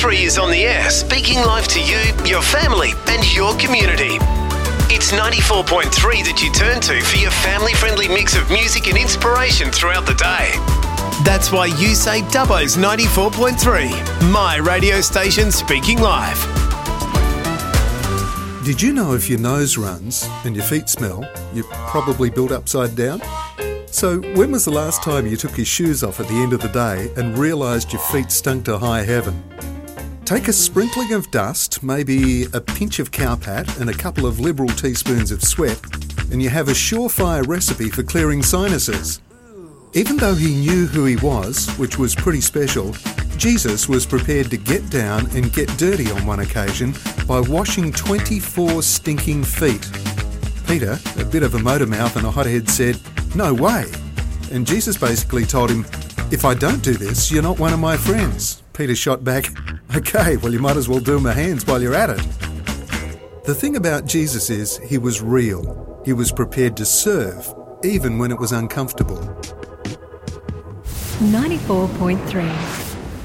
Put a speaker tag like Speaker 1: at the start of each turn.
Speaker 1: 94.3 is on the air, speaking live to you, your family and your community. It's 94.3 that you turn to for your family-friendly mix of music and inspiration throughout the day. That's why you say Dubbo's 94.3, my radio station speaking live.
Speaker 2: Did you know if your nose runs and your feet smell, you're probably built upside down? So when was the last time you took your shoes off at the end of the day and realised your feet stunk to high heaven? Take a sprinkling of dust, maybe a pinch of cowpat and a couple of liberal teaspoons of sweat, and you have a surefire recipe for clearing sinuses. Even though he knew who he was, which was pretty special, Jesus was prepared to get down and get dirty on one occasion by washing 24 stinking feet. Peter, a bit of a motor mouth and a hothead, said, "No way." And Jesus basically told him, "If I don't do this, you're not one of my friends." Peter shot back, "Okay, well you might as well do my hands while you're at it." The thing about Jesus is he was real. He was prepared to serve, even when it was uncomfortable.
Speaker 3: 94.3